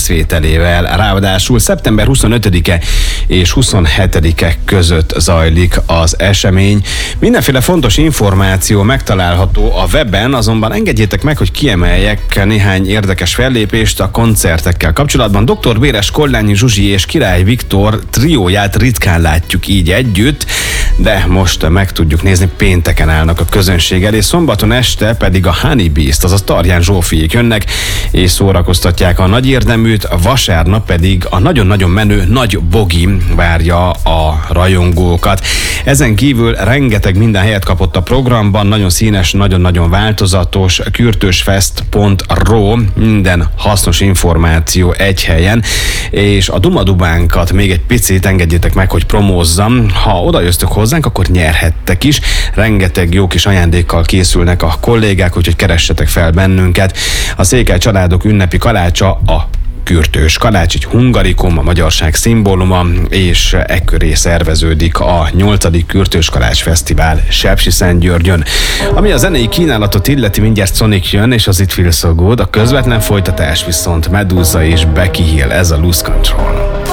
részvételével. Ráadásul szeptember 25-e és 27-e között zajlik az esemény. Mindenféle fontos információ megtalálható a weben, azonban engedjétek meg, hogy kiemeljek néhány érdekes fellépést a koncertekkel kapcsolatban. Dr. Béres Kollányi Zsuzsi és Király Viktor trióját ritkán látjuk így együtt, de most meg tudjuk nézni, pénteken állnak a közönség elé, szombaton este pedig a Honey Beast, azaz Tarján Zsófiék jönnek és szórakoztatják a nagy érdeműt, vasárnap pedig a nagyon-nagyon menő Nagy Bogi várja a rajongókat. Ezen kívül rengeteg minden helyet kapott a programban, nagyon színes, nagyon-nagyon változatos, kürtösfest.ro, minden hasznos információ egy helyen, és a Dumadubánkat még egy picit engedjétek meg, hogy promózzam. Ha oda jöztök hozzánk, akkor nyerhettek is. Rengeteg jó kis ajándékkal készülnek a kollégák, úgyhogy keressetek fel bennünket. A Székely családok ünnepi kalácsa a kürtős kalács, egy hungarikum, a magyarság szimbóluma, és ekköré szerveződik a 8. Kürtős Kalács Fesztivál Sepsiszentgyörgyön. Ami a zenei kínálatot illeti, mindjárt Sonic jön, és az It Feels So Good, a közvetlen folytatás viszont Medusa és Becky Hill, ez a Lose Control.